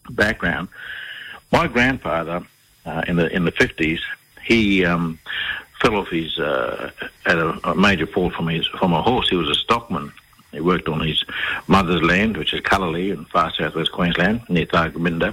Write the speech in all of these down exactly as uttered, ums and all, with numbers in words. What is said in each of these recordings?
background. My grandfather, uh, in the in the fifties, he um, fell off his uh, at a, a major fall from his from a horse. He was a stockman. He worked on his mother's land, which is Cullerley in far southwest Queensland, near Thargomindah.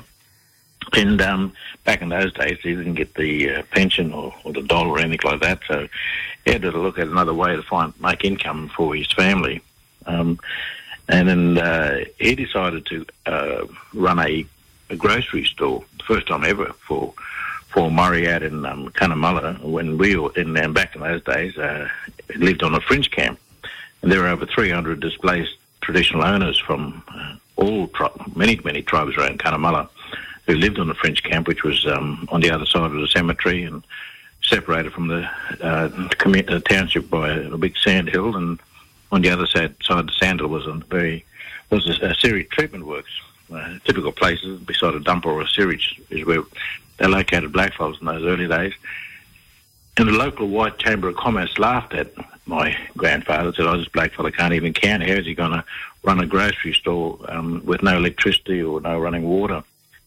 And um, back in those days, he didn't get the uh, pension or, or the dole or anything like that, so he had to look at another way to find make income for his family. Um, and then uh, he decided to uh, run a, a grocery store, the first time ever for for Murray out in um, Cunnamulla. When we were in um, back in those days, uh, lived on a fringe camp. And there were over three hundred displaced traditional owners from uh, all tri- many, many tribes around Cunnamulla who lived on the French camp, which was um, on the other side of the cemetery and separated from the, uh, commu- the township by a big sand hill. And on the other side, side of the sand hill was a very was a, a sewage treatment works. Uh, typical places beside a dump or a sewage is where they located blackfellas in those early days. And the local white Chamber of Commerce laughed at my grandfather, said, oh, this black fella can't even count. How is he going to run a grocery store um, with no electricity or no running water?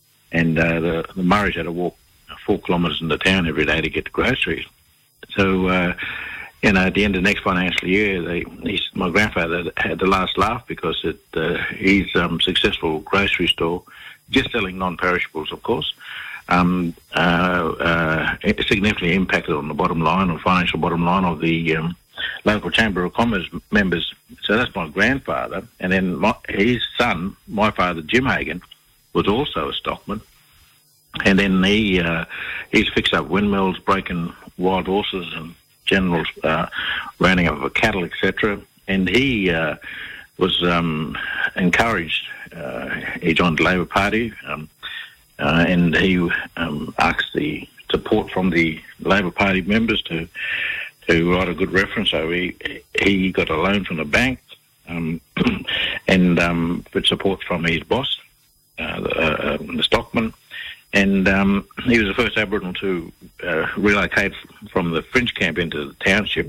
And uh, the, the Murrays had to walk four kilometres into town every day to get the groceries. So, uh, you know, at the end of the next financial year, they, he's, my grandfather had the last laugh because it, uh, his um, successful grocery store, just selling non-perishables, of course, Um, uh, uh, significantly impacted on the bottom line or financial bottom line of the um, local Chamber of Commerce members. So that's my grandfather. And then my, his son, my father, Jim Hagan, was also a stockman. And then he uh, he's fixed up windmills, breaking wild horses and general uh, rounding up of cattle, et cetera. And he uh, was um, encouraged. Uh, he joined the Labor Party. Um, Uh, and he um, asked the support from the Labor Party members to to write a good reference. So he, he got a loan from the bank um, and um, with support from his boss, uh, the, uh, the stockman. And um, he was the first Aboriginal to uh, relocate from the fringe camp into the township.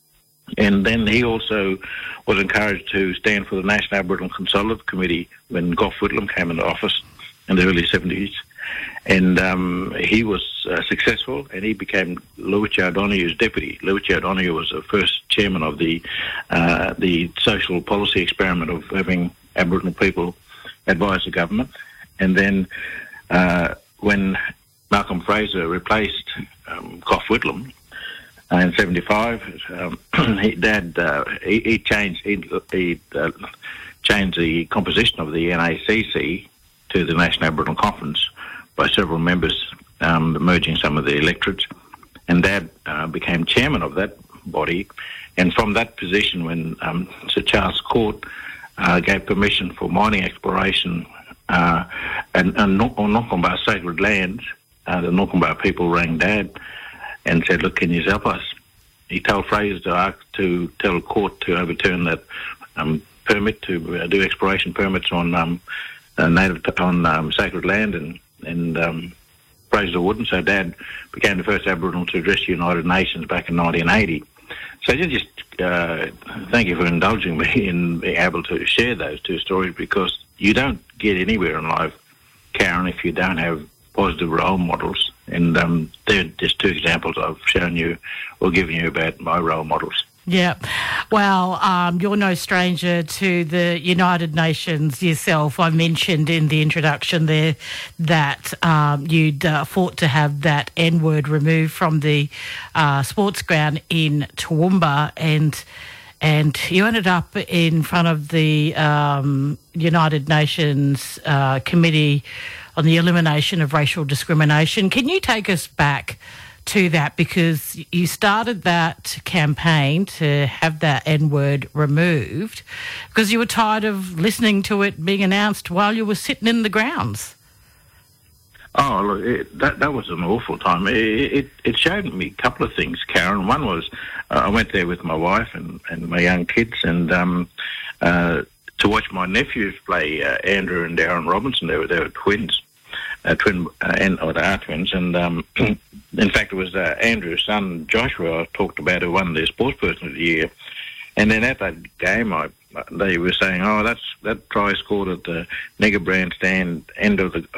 And then he also was encouraged to stand for the National Aboriginal Consultative Committee when Gough Whitlam came into office in the early seventies, and um, he was uh, successful, and he became Luigi O'Donoghue's deputy. Luigi O'Donoghue was the first chairman of the uh, the social policy experiment of having Aboriginal people advise the government. And then uh, when Malcolm Fraser replaced um, Gough Whitlam uh, in seventy-five, um, he, Dad uh, he, he changed he, he uh, changed the composition of the N A C C to the National Aboriginal Conference by several members, um, merging some of the electorates. And Dad uh, became chairman of that body. And from that position, when um, Sir Charles Court uh, gave permission for mining exploration uh, and, and on Noonkanbah sacred lands, uh, the Noonkanbah people rang Dad and said, look, can you help us? He told Fraser to, ask, to tell the court to overturn that um, permit to uh, do exploration permits on um, Uh, native on um, sacred land, and and um, Fraser wouldn't. So Dad became the first Aboriginal to address the United Nations back in nineteen eighty. So just uh, thank you for indulging me in being able to share those two stories, because you don't get anywhere in life, Karen, if you don't have positive role models. And um, they're just two examples I've shown you or given you about my role models. Yeah. Well, um, you're no stranger to the United Nations yourself. I mentioned in the introduction there that um, you'd uh, fought to have that N-word removed from the uh, sports ground in Toowoomba, and and you ended up in front of the um, United Nations uh, Committee on the Elimination of Racial Discrimination. Can you take us back to that, because you started that campaign to have that N-word removed because you were tired of listening to it being announced while you were sitting in the grounds? Oh, look, it, that that was an awful time. It, it it showed me a couple of things, Karen. One was uh, I went there with my wife and, and my young kids, and um, uh, to watch my nephews play uh, Andrew and Darren Robinson. They were they were twins. Uh, twin uh, and or they are twins, and um, in fact, it was uh, Andrew's son Joshua I talked about, who won the Sports Person of the Year. And then at that game, I they were saying, "Oh, that's that try scored at the Nigger Brand stand end of the